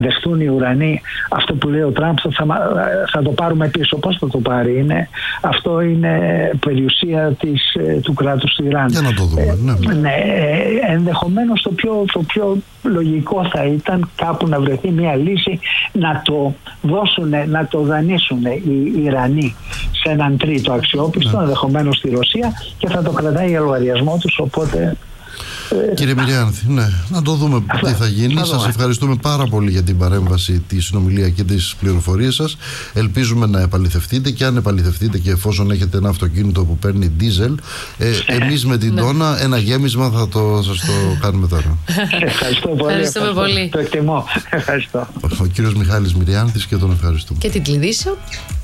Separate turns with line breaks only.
δεχτούν οι ουρανοί αυτό που λέει ο Τραμπ, θα το πάρουμε πίσω. Πώς θα το πάρει? Αυτό είναι περιουσία του κράτους του Ιράν.
Για να το δούμε. Ναι.
Ενδεχομένως το πιο λογικό θα ήταν κάπου να βρεθεί μια λύση να το δώσουν, να το δανείσουν οι Ιρανοί σε έναν τρίτο αξιόπιστο, ενδεχομένως στη Ρωσία, και θα το κρατάει για λογαριασμό τους. Οπότε
κύριε Μυριάνθη, να το δούμε τι θα γίνει. Σας ευχαριστούμε πάρα πολύ για την παρέμβαση, τη συνομιλία και τις πληροφορίες σας. Ελπίζουμε να επαληθευτείτε, και αν επαληθευτείτε και εφόσον έχετε ένα αυτοκίνητο που παίρνει ντίζελ, εμείς με την Ντόνα ένα γέμισμα θα σας το κάνουμε τώρα.
Ευχαριστώ πολύ. Το εκτιμώ. Ευχαριστώ.
Ο κύριος Μιχάλης Μυριάνθης, και τον ευχαριστούμε.
Και την κλειδίσω.